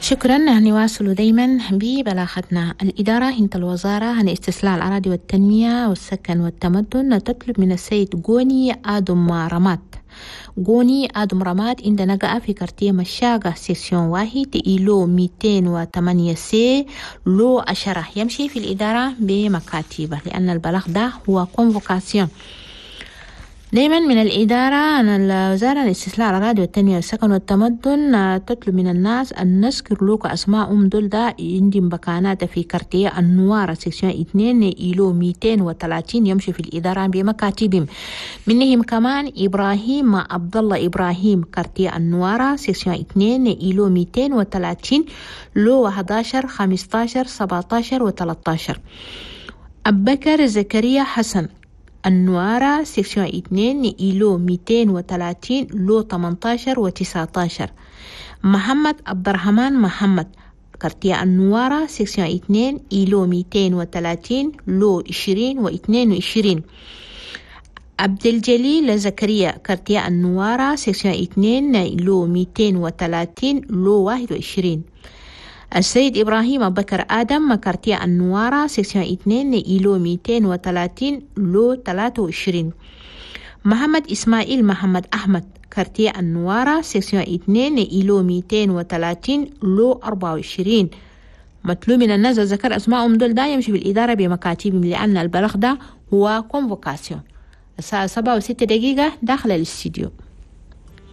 شكرا. نواصل دايما ببلاغتنا. الإدارة هند الوزارة عن استسلاء الأراضي والتنمية والسكن والتمدن تطلب من السيد غوني آدم رمات إن نقع في كارتيه مشاقة سيكسيون واحد إيلو 208 سي لو 10 يمشي في الإدارة بمكاتبه، لأن البلاغ ده هو كونفوكاسيون دايما من الإدارة عن الوزارة عن استسلاء الأراضي والتنمية والسكن والتمدن تطلب من الناس أن نذكر لكم أسماء دول ده عندهم بكانات في كارتيه النوارة سيكسيون 2 إيلو 230 يمشي في الإدارة بمكاتبهم. منهم كمان إبراهيم عبد الله إبراهيم كارتيه النوارة سيكسيون 2 إيلو 230 لو 11 15 17 و13. أبكر زكريا حسن النوارة سيكسيون 2 إيلو 230 لو 18 و19. محمد عبد الرحمن محمد كارتيه النوارة سيكسيون 2 إيلو 230 لو 20 و22. عبد الجليل زكريا كارتيه النوارة سيكسيون 2 لو 230 لو 21. السيد إبراهيم أبو بكر آدم كارتيه النوارة سيكسيون 2 إيلو 230 لو 23. محمد إسماعيل محمد أحمد كارتيه النوارة سيكسيون 2 إيلو 230 لو 24. مطلوب من الناس ذكر أسمائهم دول دا يمشي بالإدارة بمكاتبهم، لأن البلاغ ده هو كونفوكاسيون. الساعة 7:06 داخل الاستديو.